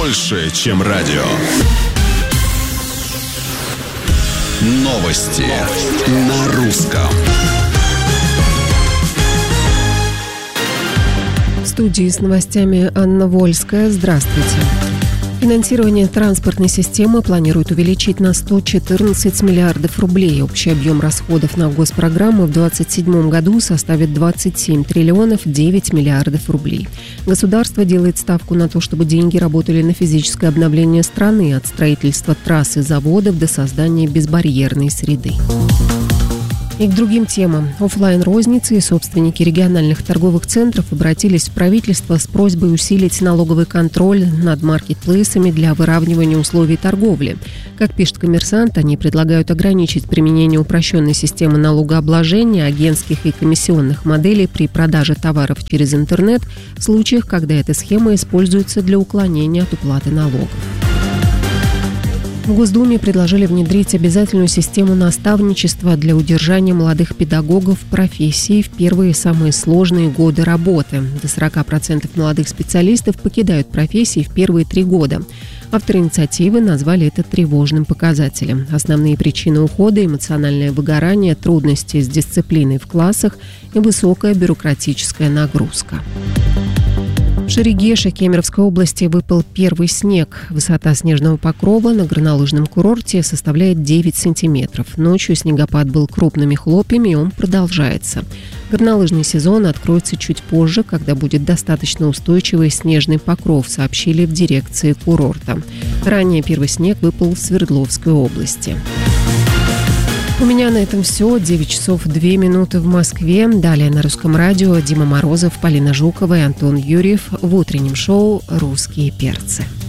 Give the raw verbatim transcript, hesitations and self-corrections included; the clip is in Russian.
больше, чем радио. Новости на русском. В студии с новостями Анна Вольская. Здравствуйте. Финансирование транспортной системы планируют увеличить на сто четырнадцать миллиардов рублей. Общий объем расходов на госпрограмму в две тысячи двадцать седьмом году составит двадцать семь триллионов девять миллиардов рублей. Государство делает ставку на то, чтобы деньги работали на физическое обновление страны, от строительства трасс и заводов до создания безбарьерной среды. И к другим темам. Оффлайн-розницы и собственники региональных торговых центров обратились в правительство с просьбой усилить налоговый контроль над маркетплейсами для выравнивания условий торговли. Как пишет «Коммерсант», они предлагают ограничить применение упрощенной системы налогообложения, агентских и комиссионных моделей при продаже товаров через интернет в случаях, когда эта схема используется для уклонения от уплаты налогов. В Госдуме предложили внедрить обязательную систему наставничества для удержания молодых педагогов в профессии в первые самые сложные годы работы. До сорок процентов молодых специалистов покидают профессии в первые три года. Авторы инициативы назвали это тревожным показателем. Основные причины ухода – эмоциональное выгорание, трудности с дисциплиной в классах и высокая бюрократическая нагрузка. В Шерегеше Кемеровской области выпал первый снег. Высота снежного покрова на горнолыжном курорте составляет девять сантиметров. Ночью снегопад был крупными хлопьями, и он продолжается. Горнолыжный сезон откроется чуть позже, когда будет достаточно устойчивый снежный покров, сообщили в дирекции курорта. Ранее первый снег выпал в Свердловской области. У меня на этом все. девять часов две минуты в Москве. Далее на Русском радио Дима Морозов, Полина Жукова и Антон Юрьев в утреннем шоу «Русские перцы».